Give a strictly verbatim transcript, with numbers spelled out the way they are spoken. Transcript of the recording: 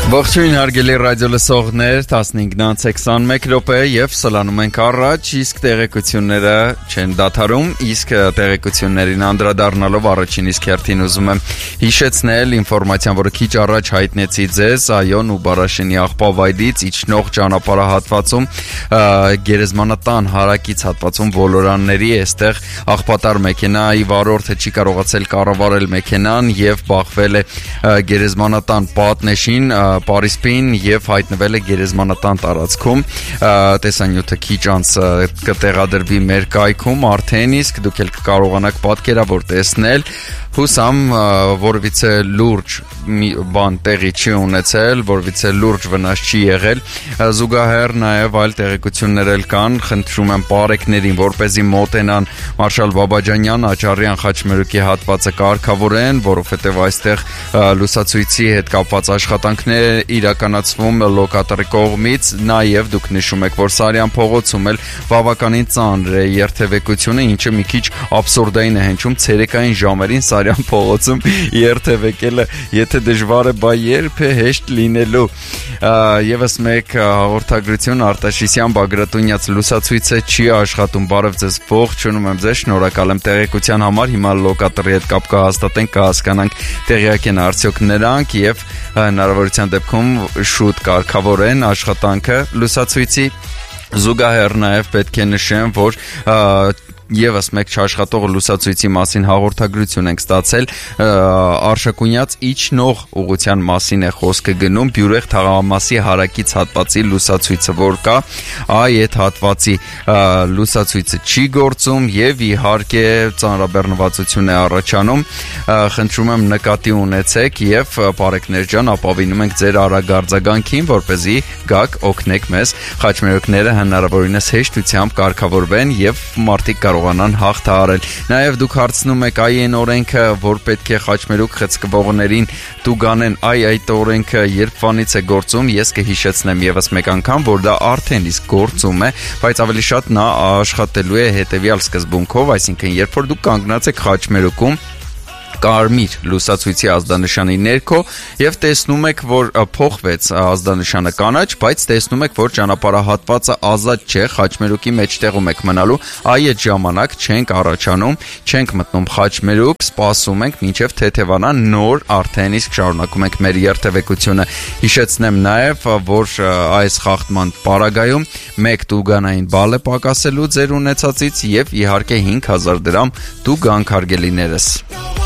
Ողջույն հարգելի ռադիո լսողներ, տասնհինգ քսանմեկ րոպե եւ սլանում ենք առաջ, իսկ տեղեկությունները չեն դադարում, իսկ տեղեկություններին անդրադառնալով առաջին իսկ հերթին ուզում եմ հիշեցնել ինֆորմացիան, որը քիչ առաջ հայտնեցի ձեզ, Այոն ու Բարաշենի աղբավայրից իջնող ճանապարհահատվածում Գերեզմանատան հարակից հատվածում ոլորանների էստեղ աղբատար մեքենայի վարորդը չի կարողացել կառավարել մեքենան եւ բախվել է Գերեզմանատան պատնեշին Պարիսպին եւ հայտնվել է Գերեզմանատան տարածքում տեսանյութը քիչ անց կտեղադրվի մեր կայքում արդեն իսկ դուք էլ կկարողանաք պատկերավոր տեսնել հուսամ որովիցե լուրջ բան տեղի չի ունեցել, որովիցե լուրջ վնաս չի եղել զուգահեռ նաեւ այլ տեղեկություններ էլ կան խնդրում եմ բարեկներին որպեսզի մոտենան Մարշալ Բաբաջանյան Աչառյան Խաչմերուկի հատվածը կարգավորեն որովհետեւ այստեղ լուսացույցի հետ կապված աշխատանքներ իրականացվում լոկատորի կողմից նաեւ դուք նշում եք որ Սարյան փողոցում էլ բավականին ծանր է երթևեկությունը ինչը մի քիչ աբսուրդային է հնչում ցերեկային ժամերին Սարյան փողոցում երթևեկելը եթե դժվար է բայ երբ է հեշտ լինելու եւս մեկ հաղորդագրություն Արտաշիսյան Բագրատունյաց լուսացույցը չի աշխատում բարև ձեզ ողջունում եմ ձեզ շնորհակալ եմ տեղեկության համար հիմա լոկատորի հետ կապ կհաստատենք կհասկանանք տեղյակ են արդյոք նրանք եւ հնարավորության դեպքում շուտ կարգավորեն աշխատանքը լուսացույցի զուգահեռ նաև պետք է նշեմ որ Եվս մեկ չաշխատող լուսացույցի մասին հաղորդագրություն ենք ստացել Արշակունյաց իջնող ուղղության մասին է խոսքը գնում Բյուրեղ թաղամասի հարակից հատվածի լուսացույցը որ կա այ այդ հատվածի լուսացույցը չի գործում եւ իհարկե ծանրաբեռնվածություն է առաջանում խնդրում եմ նկատի ունեցեք եւ բարեկներ ջան ապավինում ենք ձեր արագարձագանքին որպեսզի գաք օգնեք մեզ խաչմերուկները հնարավորինս հեշտությամբ կարգավորվեն եւ մարդիկ կարողանան հաղթահարել։ Նաև դուք հարցնում եք այ այն օրենքը, որ պետք է խաչմերուկ խցկվողներին տուգանեն, այ այդ օրենքը երբվանից է գործում, ես կհիշեցնեմ եւս մեկ անգամ, որ դա արդեն իսկ գործում է, բայց ավելի շատ նա աշխատելու է հետեւյալ սկզբունքով, այսինքն երբ որ դուք կանգնած եք խաչմերուկում կարմիր լուսացույցի ազդանշանի ներքո եւ տեսնում եք որ փոխվեց ազդանշանը կանաչ բայց տեսնում եք որ ճանապարհահատվածը ազատ չէ խաչմերուկի մեջտեղում եք մնալու այ այդ ժամանակ չենք առաջանում չենք մտնում խաչմերուկ սպասում ենք մինչեւ թեթևանա նոր արդեն իսկ շարունակում ենք մեր երթևեկությունը հիշեցնեմ նաեւ որ այս խախտման պարագայում մեկ տուգանային բալ է պակասելու ձեր ունեցածից եւ իհարկե հինգ հազար դրամ տուգանք հարգելիներս